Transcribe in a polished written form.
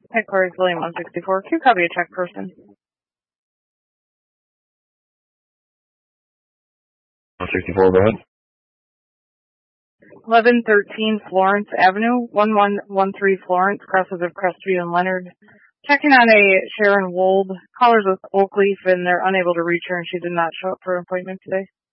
Headquarters, William 164. Q copy a check person. 164, go ahead. 1113 Florence Avenue, 1113 Florence, crosses of Crestview and Leonard. Checking on a Sharon Wold. Callers with Oak Leaf, and they're unable to reach her, and she did not show up for an appointment today.